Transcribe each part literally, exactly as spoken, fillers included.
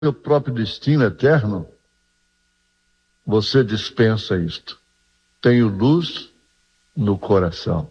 seu próprio destino eterno, você dispensa isto. Tenho luz no coração.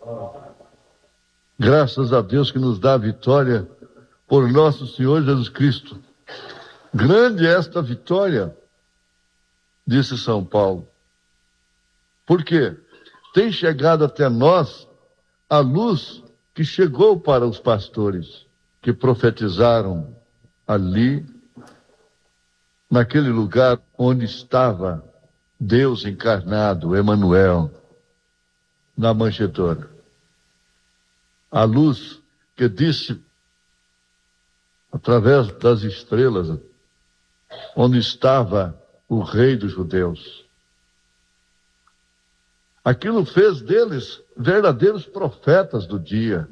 Graças a Deus que nos dá a vitória por nosso Senhor Jesus Cristo. Grande é esta vitória, disse São Paulo. Por quê? Tem chegado até nós a luz que chegou para os pastores, que profetizaram ali, naquele lugar onde estava Deus encarnado, Emanuel, na manjedoura. A luz que disse, através das estrelas, onde estava o rei dos judeus. Aquilo fez deles verdadeiros profetas do dia.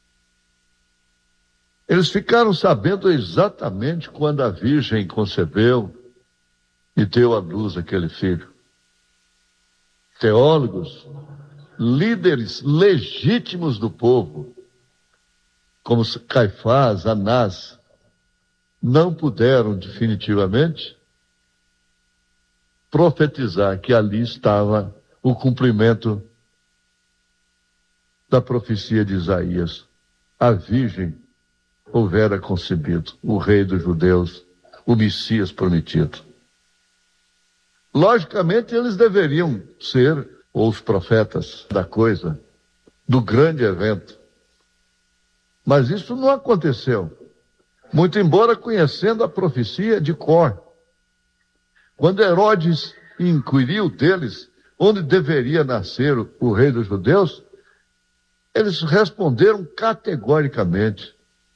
Eles ficaram sabendo exatamente quando a Virgem concebeu e deu à luz aquele filho. Teólogos, líderes legítimos do povo, como Caifás, Anás, não puderam definitivamente profetizar que ali estava o cumprimento da profecia de Isaías. A Virgem houvera concebido o Rei dos Judeus, o Messias prometido. Logicamente, eles deveriam ser os profetas da coisa, do grande evento. Mas isso não aconteceu. Muito embora conhecendo a profecia de cor. Quando Herodes inquiriu deles onde deveria nascer o Rei dos Judeus, eles responderam categoricamente,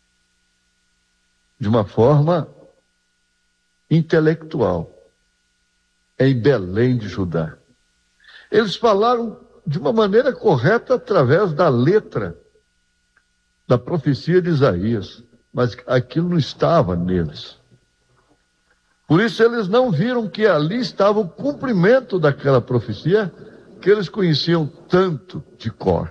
de uma forma intelectual, em Belém de Judá. Eles falaram de uma maneira correta através da letra da profecia de Isaías, mas aquilo não estava neles. Por isso eles não viram que ali estava o cumprimento daquela profecia que eles conheciam tanto de cor,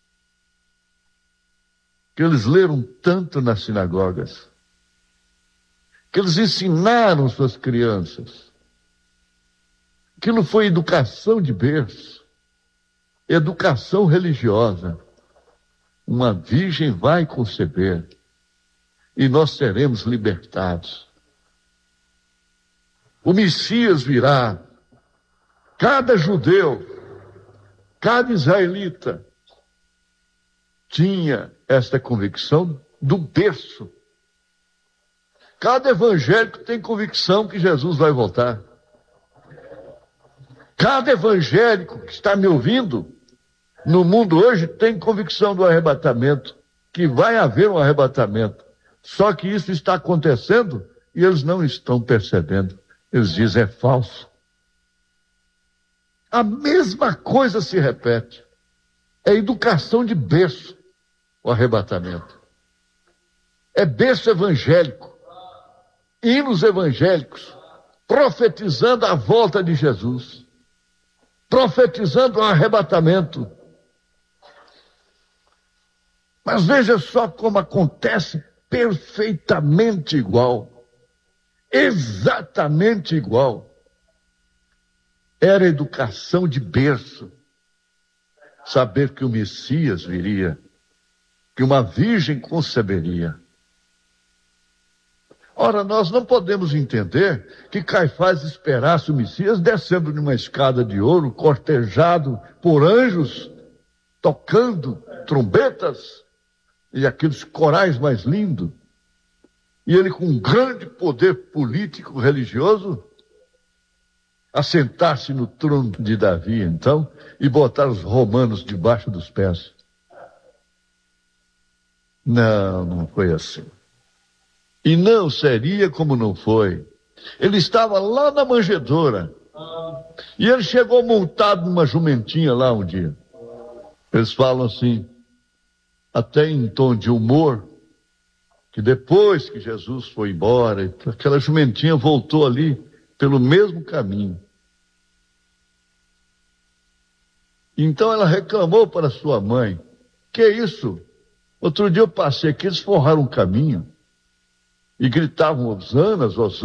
que eles leram tanto nas sinagogas, que eles ensinaram suas crianças. Aquilo foi educação de berço, educação religiosa. Uma virgem vai conceber e nós seremos libertados. O Messias virá. Cada judeu, cada israelita tinha esta convicção do berço. Cada evangélico tem convicção que Jesus vai voltar. Cada evangélico que está me ouvindo no mundo hoje tem convicção do arrebatamento, que vai haver um arrebatamento. Só que isso está acontecendo e eles não estão percebendo. Eles dizem, é falso. A mesma coisa se repete. É educação de berço, o arrebatamento. É berço evangélico. Hinos evangélicos, profetizando a volta de Jesus. Profetizando o arrebatamento. Mas veja só como acontece perfeitamente igual. Exatamente igual. Era educação de berço. Saber que o Messias viria, que uma virgem conceberia. Ora, nós não podemos entender que Caifás esperasse o Messias descendo numa escada de ouro, cortejado por anjos, tocando trombetas e aqueles corais mais lindos. E ele com um grande poder político, religioso, assentar-se no trono de Davi, então, e botar os romanos debaixo dos pés. Não, não foi assim. E não seria como não foi. Ele estava lá na manjedoura. E ele chegou montado numa jumentinha lá um dia. Eles falam assim, até em tom de humor, que depois que Jesus foi embora, aquela jumentinha voltou ali pelo mesmo caminho. Então ela reclamou para sua mãe, que é isso? Outro dia eu passei aqui, eles forraram um caminho. e gritavam Hosanas, Hosanas.